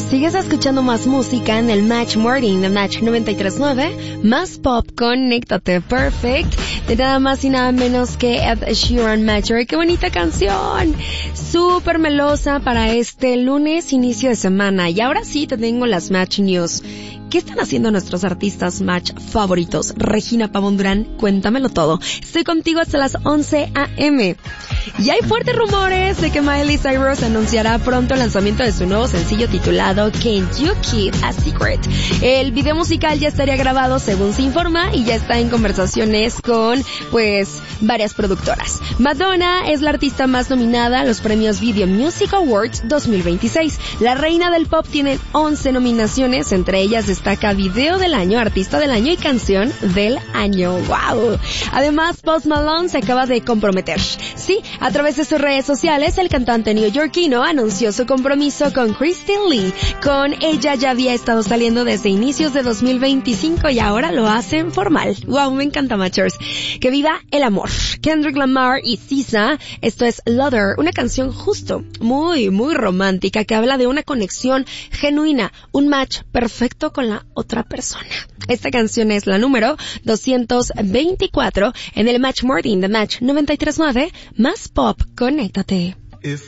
Sigues escuchando más música en el Match Morning de Match 93.9, más pop, conéctate, perfect, de nada más y nada menos que Ed Sheeran, Matcher. ¡Qué bonita canción! Súper melosa para este lunes, inicio de semana. Y ahora sí te tengo las Match News. ¿Qué están haciendo nuestros artistas Match favoritos? Regina Pavón Durán, cuéntamelo todo. Estoy contigo hasta las 11 a.m. Y hay fuertes rumores de que Miley Cyrus anunciará pronto el lanzamiento de su nuevo sencillo titulado Can't You Keep a Secret. El video musical ya estaría grabado según se informa y ya está en conversaciones con, varias productoras. Madonna es la artista más nominada a los premios Video Music Awards 2026. La reina del pop tiene 11 nominaciones, entre ellas destaca Video del Año, Artista del Año y Canción del Año. ¡Wow! Además, Post Malone se acaba de comprometer. Sí, a través de sus redes sociales, el cantante neoyorquino anunció su compromiso con Kristen Lee. Con ella ya había estado saliendo desde inicios de 2025 y ahora lo hacen formal. ¡Wow! Me encanta, Matchers. Que viva el amor. Kendrick Lamar y SZA, esto es Lover, una canción justo, muy, muy romántica que habla de una conexión genuina, un match perfecto con la otra persona. Esta canción es la número 224 en el Match Morning de Match 93.9, más pop, conéctate.